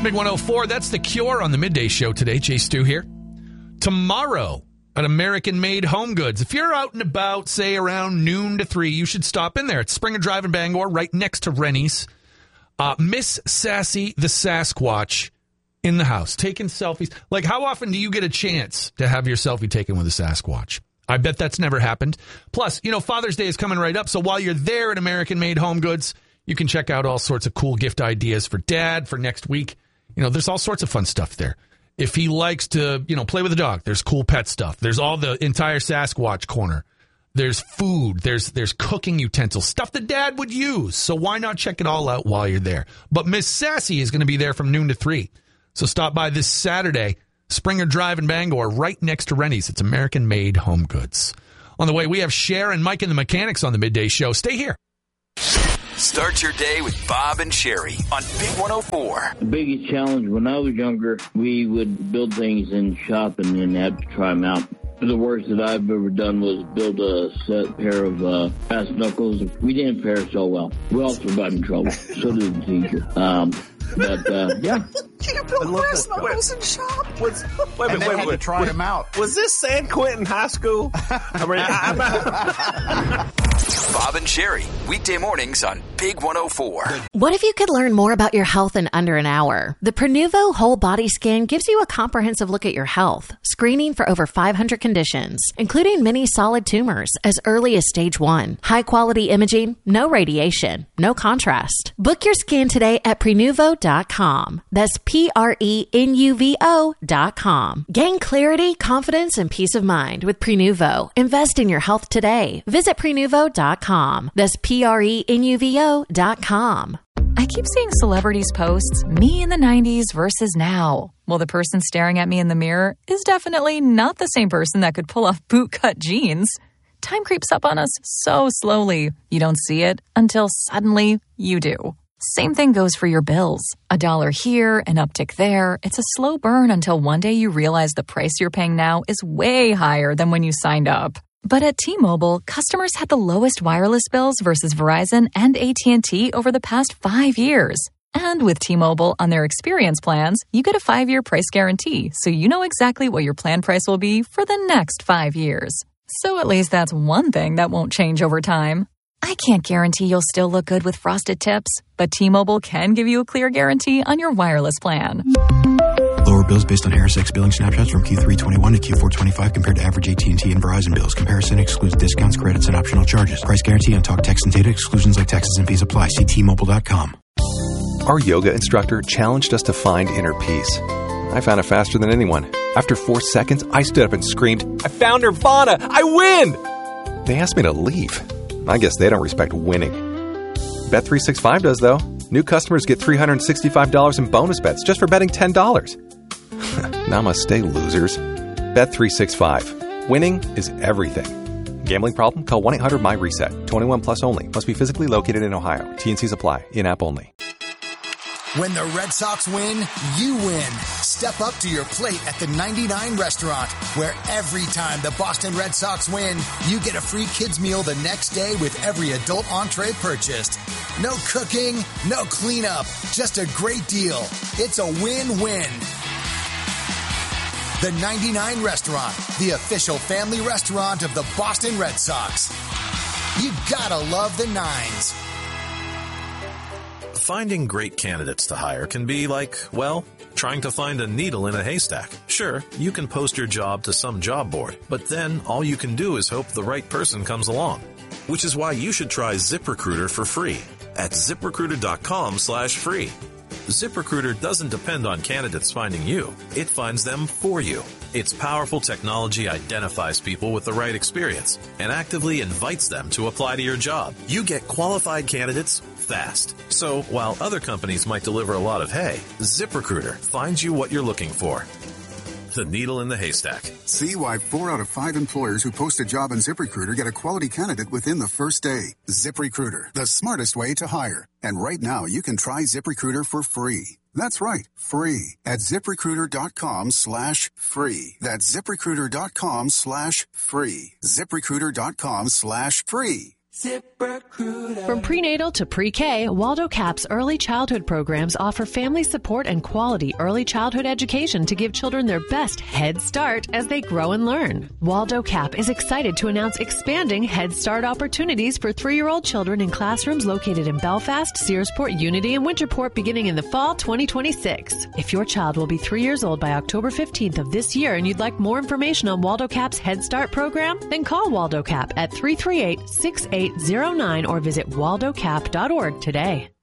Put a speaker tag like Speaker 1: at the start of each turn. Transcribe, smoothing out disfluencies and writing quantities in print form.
Speaker 1: Big 104, that's The Cure on the Midday Show today. Jay Stu here. Tomorrow at American Made Home Goods. If you're out and about, say around noon to 3, you should stop in there. It's Springer Drive in Bangor, right next to Rennie's. Miss Sassy the Sasquatch in the house, taking selfies. Like, how often do you get a chance to have your selfie taken with a Sasquatch? I bet that's never happened. Plus, Father's Day is coming right up, so while you're there at American Made Home Goods, you can check out all sorts of cool gift ideas for Dad for next week. There's all sorts of fun stuff there. If he likes to, play with a dog, there's cool pet stuff. There's all the entire Sasquatch corner. There's food. There's cooking utensils, stuff that Dad would use. So why not check it all out while you're there? But Miss Sassy is going to be there from noon to 3. So stop by this Saturday, Springer Drive in Bangor, right next to Rennie's. It's American Made Home Goods. On the way, we have Cher and Mike and the Mechanics on the Midday Show. Stay here.
Speaker 2: Start your day with Bob and Sherry on Big 104.
Speaker 3: The biggest challenge when I was younger, we would build things in shop and then have to try them out. The worst that I've ever done was build a set pair of brass knuckles. We didn't fare so well. We also got in trouble. So did the teacher. Yeah.
Speaker 4: You built brass knuckles in shop?
Speaker 5: Wait a minute. To try them out.
Speaker 4: Was this San Quentin High School?
Speaker 2: Bob and Sherry, weekday mornings on Big 104.
Speaker 6: What if you could learn more about your health in under an hour? The Prenuvo Whole Body Scan gives you a comprehensive look at your health, screening for over 500 conditions, including many solid tumors as early as stage 1. High-quality imaging, no radiation, no contrast. Book your scan today at Prenuvo.com. That's Prenuvo.com. Gain clarity, confidence, and peace of mind with Prenuvo. Invest in your health today. Visit Prenuvo.com. That's Prenuvo.com.
Speaker 7: I keep seeing celebrities posts, me in the 90s versus now. Well, the person staring at me in the mirror is definitely not the same person that could pull off bootcut jeans. Time creeps up on us so slowly. You don't see it until suddenly you do. Same thing goes for your bills. $1 here, an uptick there. It's a slow burn until one day you realize the price you're paying now is way higher than when you signed up. But at T-Mobile, customers had the lowest wireless bills versus Verizon and AT&T over the past 5 years. And with T-Mobile on their experience plans, you get a 5-year price guarantee, so you know exactly what your plan price will be for the next 5 years. So at least that's one thing that won't change over time. I can't guarantee you'll still look good with frosted tips, but T-Mobile can give you a clear guarantee on your wireless plan.
Speaker 8: Lower bills based on Harris X billing snapshots from Q3 21 to Q4 25 compared to average AT&T and Verizon bills. Comparison excludes discounts, credits, and optional charges. Price guarantee on talk, text, and data. Exclusions like taxes and fees apply. See T-Mobile.com.
Speaker 9: Our yoga instructor challenged us to find inner peace. I found it faster than anyone. After 4 seconds, I stood up and screamed, "I found Nirvana! I win!" They asked me to leave. I guess they don't respect winning. Bet365 does, though. New customers get $365 in bonus bets just for betting $10. Namaste, losers. Bet365. Winning is everything. Gambling problem? Call 1-800-MY-RESET. 21 plus only. Must be physically located in Ohio. T&Cs apply. In-app only.
Speaker 10: When the Red Sox win, you win. Step up to your plate at the 99 restaurant, where every time the Boston Red Sox win, you get a free kids meal the next day with every adult entree purchased. No cooking, no cleanup, just a great deal. It's a win-win. The 99 Restaurant, the official family restaurant of the Boston Red Sox. You gotta love the nines.
Speaker 11: Finding great candidates to hire can be like, well, trying to find a needle in a haystack. Sure, you can post your job to some job board, but then all you can do is hope the right person comes along. Which is why you should try ZipRecruiter for free at ZipRecruiter.com/free. ZipRecruiter doesn't depend on candidates finding you. It finds them for you. Its powerful technology identifies people with the right experience and actively invites them to apply to your job. You get qualified candidates fast. So while other companies might deliver a lot of hay, ZipRecruiter finds you what you're looking for. The needle in the haystack.
Speaker 12: See why 4 out of 5 employers who post a job on ZipRecruiter get a quality candidate within the first day. ZipRecruiter, the smartest way to hire. And right now, you can try ZipRecruiter for free. That's right, free at ZipRecruiter.com/free. That's ZipRecruiter.com/free. ZipRecruiter.com/free.
Speaker 13: ZipRecruiter. From prenatal to pre-K, Waldo Cap's early childhood programs offer family support and quality early childhood education to give children their best head start as they grow and learn. Waldo Cap is excited to announce expanding Head Start opportunities for 3-year-old children in classrooms located in Belfast, Searsport, Unity, and Winterport beginning in the fall 2026. If your child will be 3 years old by October 15th of this year and you'd like more information on Waldo Cap's Head Start program, then call Waldo Cap at 338-6809 or visit waldocap.org today.